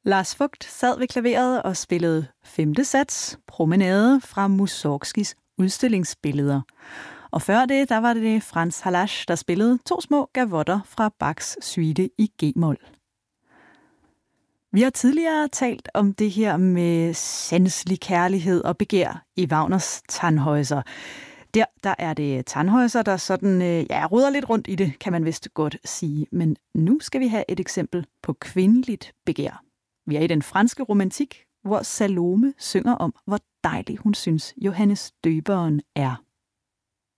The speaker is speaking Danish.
Lars Vogt sad ved klaveret og spillede 5. sats, Promenade fra Mussorgskis udstillingsbilleder. Og før det, der var det Franz Halasch, der spillede 2 små gavotter fra Bachs suite i G-mol. Vi har tidligere talt om det her med sanselig kærlighed og begær i Wagners Tannhäuser. Der er det Tannhäuser, der sådan, ruder lidt rundt i det, kan man vist godt sige. Men nu skal vi have et eksempel på kvindeligt begær. Vi er i den franske romantik, hvor Salome synger om, hvor dejlig hun synes Johannes Døberen er.